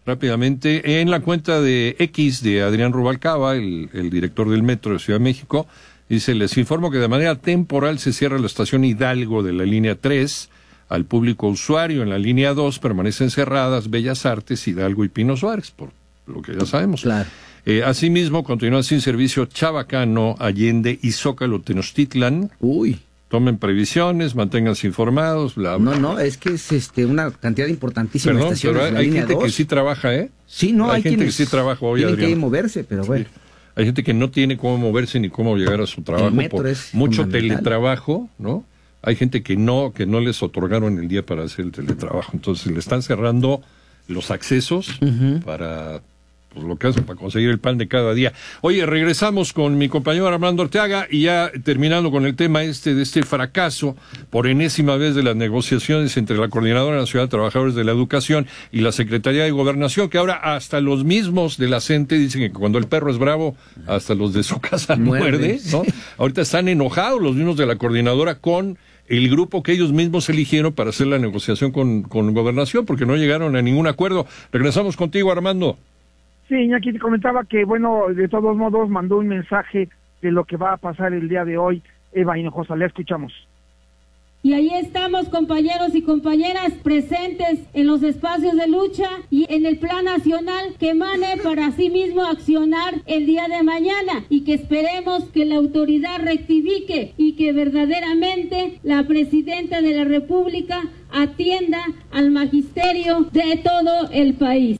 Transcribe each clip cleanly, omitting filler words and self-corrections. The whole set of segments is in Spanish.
rápidamente. En la cuenta de X de Adrián Rubalcaba, el director del Metro de Ciudad de México, dice: les informo que de manera temporal se cierra la estación Hidalgo de la línea 3. Al público usuario en la línea 2 permanecen cerradas Bellas Artes, Hidalgo y Pino Suárez, por lo que ya sabemos. Claro. Asimismo, continúa sin servicio Chabacano, Allende y Zócalo Tenochtitlan. Uy. Tomen previsiones, manténganse informados, bla, bla. No, es que es una cantidad importantísima de Perdón, estaciones. pero La hay línea gente 2. que sí trabaja, ¿eh? Sí, no, hay gente quienes que sí trabaja hoy, tienen Adrián. que moverse, pero bueno. Sí. Hay gente que no tiene cómo moverse ni cómo llegar a su trabajo. El metro por es mucho fundamental. teletrabajo, ¿no? Hay gente que no les otorgaron el día para hacer el teletrabajo. Entonces le están cerrando los accesos para pues, lo que hacen para conseguir el pan de cada día. Oye, regresamos con mi compañero Armando Arteaga y ya terminando con el tema de este fracaso por enésima vez de las negociaciones entre la Coordinadora Nacional de Trabajadores de la Educación y la Secretaría de Gobernación, que ahora hasta los mismos de la CENTE dicen que cuando el perro es bravo, hasta los de su casa muerde, ¿no? Ahorita están enojados los mismos de la Coordinadora con el grupo que ellos mismos eligieron para hacer la negociación con Gobernación, porque no llegaron a ningún acuerdo. Regresamos contigo, Armando. Sí, Iñaki te comentaba que, bueno, de todos modos mandó un mensaje de lo que va a pasar el día de hoy. Eva Hinojosa, le escuchamos. Y ahí estamos, compañeros y compañeras, presentes en los espacios de lucha y en el plan nacional que emane para sí mismo accionar el día de mañana, y que esperemos que la autoridad rectifique y que verdaderamente la presidenta de la República atienda al magisterio de todo el país.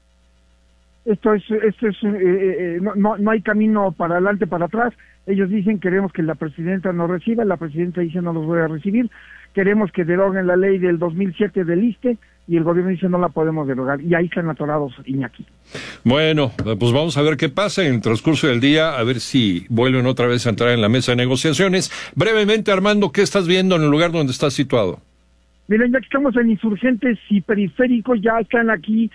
No hay camino para adelante, para atrás. Ellos dicen: queremos que la presidenta nos reciba. La presidenta dice: no los voy a recibir. Queremos que deroguen la ley del 2007 del ISSSTE, y el gobierno dice: no la podemos derogar. Y ahí están atorados, Iñaki. Bueno, pues vamos a ver qué pasa en el transcurso del día, a ver si vuelven otra vez a entrar en la mesa de negociaciones. Brevemente, Armando, ¿qué estás viendo en el lugar donde estás situado? Miren, ya que estamos en Insurgentes y Periféricos, ya están aquí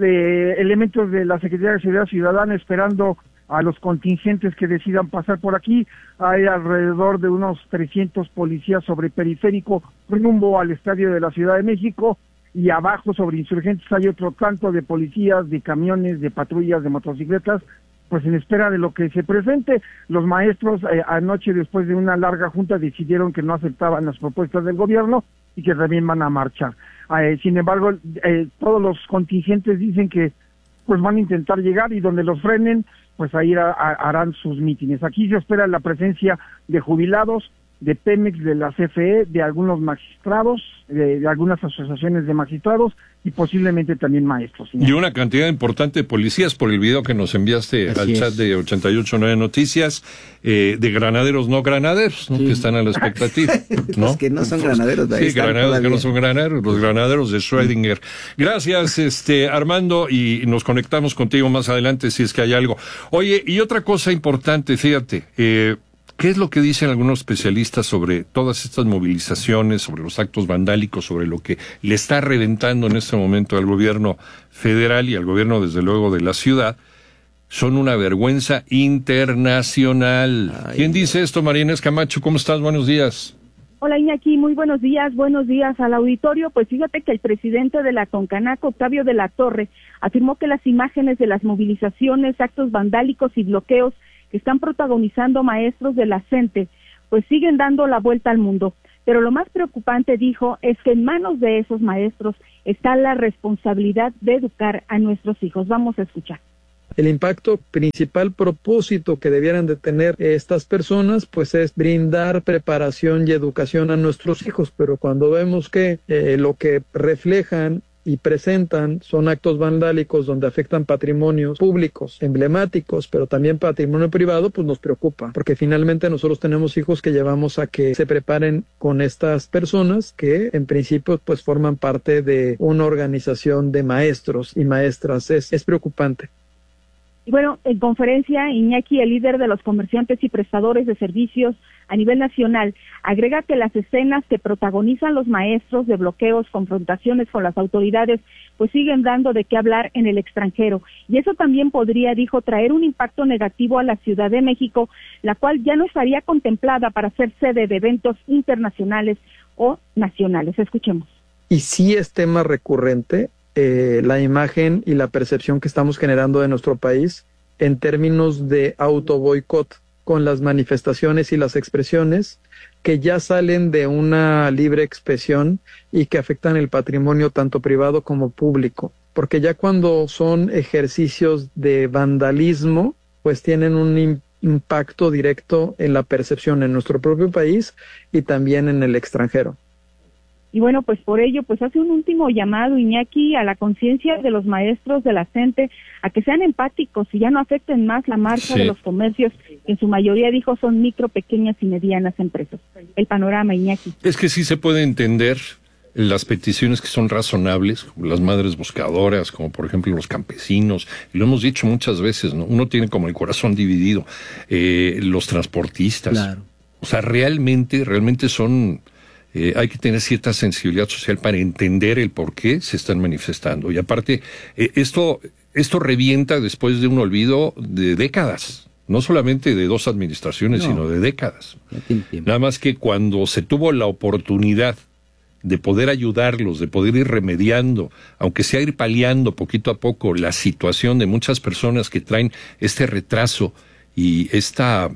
elementos de la Secretaría de Seguridad Ciudadana esperando a los contingentes que decidan pasar por aquí. Hay alrededor de unos 300 policías sobre Periférico rumbo al Estadio de la Ciudad de México, y abajo sobre Insurgentes hay otro tanto de policías, de camiones, de patrullas, de motocicletas, pues en espera de lo que se presente. Los maestros anoche, después de una larga junta, decidieron que no aceptaban las propuestas del gobierno y que también van a marchar. Sin embargo, todos los contingentes dicen que pues van a intentar llegar, y donde los frenen, pues ahí harán sus mítines. Aquí se espera la presencia de jubilados, de Pemex, de la CFE, de algunos magistrados, de algunas asociaciones de magistrados, y posiblemente también maestros. Y una cantidad importante de policías, por el video que nos enviaste al chat de 889 Noticias, de granaderos no granaderos, ¿no? Que están a la expectativa, ¿no? Los que no son granaderos. Sí, granaderos que no son granaderos, los granaderos de Schrödinger. Gracias, Armando, y nos conectamos contigo más adelante si es que hay algo. Oye, y otra cosa importante, fíjate, ¿qué es lo que dicen algunos especialistas sobre todas estas movilizaciones, sobre los actos vandálicos, sobre lo que le está reventando en este momento al gobierno federal y al gobierno, desde luego, de la ciudad? Son una vergüenza internacional. ¿Quién dice esto? María Inés Camacho, ¿cómo estás? Buenos días. Hola, Iñaki, muy buenos días al auditorio. Pues fíjate que el presidente de la CONCANAC, Octavio de la Torre, afirmó que las imágenes de las movilizaciones, actos vandálicos y bloqueos que están protagonizando maestros de la CENTE, pues siguen dando la vuelta al mundo. Pero lo más preocupante, dijo, es que en manos de esos maestros está la responsabilidad de educar a nuestros hijos. Vamos a escuchar. El impacto principal propósito que debieran de tener estas personas, pues es brindar preparación y educación a nuestros hijos, pero cuando vemos que lo que reflejan y presentan son actos vandálicos donde afectan patrimonios públicos, emblemáticos, pero también patrimonio privado, pues nos preocupa, porque finalmente nosotros tenemos hijos que llevamos a que se preparen con estas personas que en principio pues forman parte de una organización de maestros y maestras. Es preocupante. Bueno, en conferencia, Iñaki, el líder de los comerciantes y prestadores de servicios a nivel nacional, agrega que las escenas que protagonizan los maestros de bloqueos, confrontaciones con las autoridades, pues siguen dando de qué hablar en el extranjero. Y eso también podría, dijo, traer un impacto negativo a la Ciudad de México, la cual ya no estaría contemplada para ser sede de eventos internacionales o nacionales. Escuchemos. Y sí es tema recurrente la imagen y la percepción que estamos generando de nuestro país en términos de autoboicot con las manifestaciones y las expresiones que ya salen de una libre expresión y que afectan el patrimonio tanto privado como público. Porque ya cuando son ejercicios de vandalismo, pues tienen un impacto directo en la percepción en nuestro propio país y también en el extranjero. Y bueno, pues por ello, pues hace un último llamado, Iñaki, a la conciencia de los maestros de la CENTE, a que sean empáticos y ya no afecten más la marcha de los comercios, que en su mayoría, dijo, son micro, pequeñas y medianas empresas. El panorama, Iñaki. Es que sí se puede entender las peticiones que son razonables, como las madres buscadoras, como por ejemplo los campesinos, y lo hemos dicho muchas veces, ¿no? Uno tiene como el corazón dividido, los transportistas. Claro. O sea, realmente son... hay que tener cierta sensibilidad social para entender el por qué se están manifestando. Y aparte, esto revienta después de un olvido de décadas, no solamente de 2 administraciones, sino de décadas. Nada más que cuando se tuvo la oportunidad de poder ayudarlos, de poder ir remediando, aunque sea ir paliando poquito a poco la situación de muchas personas que traen este retraso y esta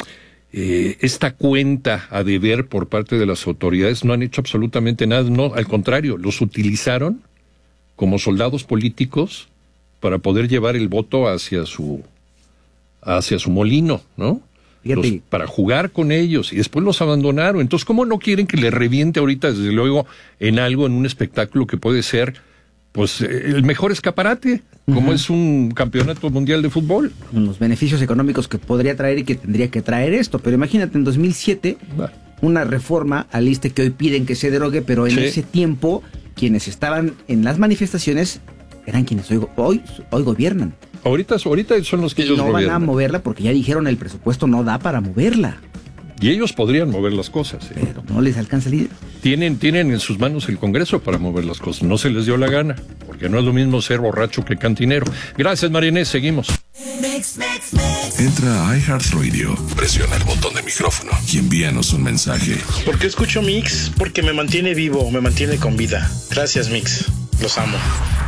cuenta a deber por parte de las autoridades, no han hecho absolutamente nada, no, al contrario, los utilizaron como soldados políticos para poder llevar el voto hacia su molino, ¿no? Para jugar con ellos, y después los abandonaron. Entonces, ¿cómo no quieren que le reviente ahorita, desde luego, en un espectáculo que puede ser, pues, el mejor escaparate, como es un campeonato mundial de fútbol? Los beneficios económicos que podría traer y que tendría que traer esto. Pero imagínate, en 2007, una reforma al ISSSTE que hoy piden que se derogue, pero en ese tiempo, quienes estaban en las manifestaciones eran quienes hoy gobiernan. Ahorita son los que ellos no gobiernan. Van a moverla porque ya dijeron el presupuesto no da para moverla. Y ellos podrían mover las cosas. Pero no les alcanza el dinero. Tienen en sus manos el Congreso para mover las cosas. No se les dio la gana, porque no es lo mismo ser borracho que cantinero. Gracias, María Inés. Seguimos. Entra a iHeartRadio, presiona el botón de micrófono y envíanos un mensaje. ¿Por qué escucho Mix? Porque me mantiene vivo, me mantiene con vida. Gracias, Mix. Los amo.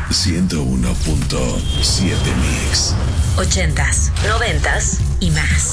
101.7 Mix. 80s, 90s y más.